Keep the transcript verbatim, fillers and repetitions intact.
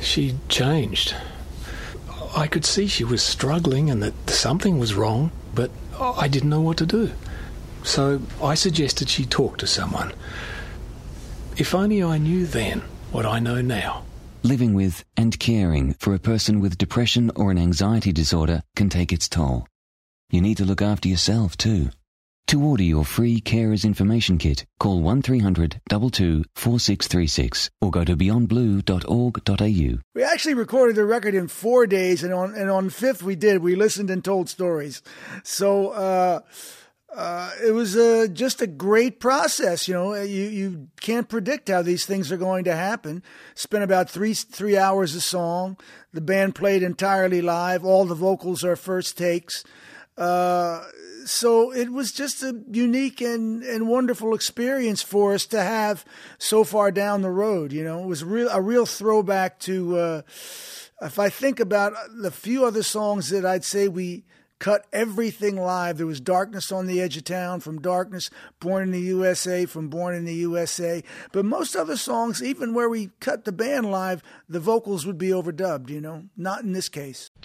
She changed. I could see she was struggling and that something was wrong, but I didn't know what to do. So I suggested she talk to someone. If only I knew then what I know now. Living with and caring for a person with depression or an anxiety disorder can take its toll. You need to look after yourself too. To order your free Carers Information Kit, call one three hundred two two four six three six or go to beyond blue dot org dot a u. We actually recorded the record in four days, and on and on the fifth we did. We listened and told stories. So uh, uh, it was uh, just a great process. You know, you you can't predict how these things are going to happen. Spent about three three hours a song. The band played entirely live. All the vocals are first takes. Uh, so it was just a unique and, and wonderful experience for us to have so far down the road. You know, it was real, a real throwback to, uh, if I think about the few other songs that I'd say we cut everything live. There was Darkness on the Edge of Town from Darkness, Born in the U S A from Born in the U S A. But most other songs, even where we cut the band live, the vocals would be overdubbed, you know, not in this case.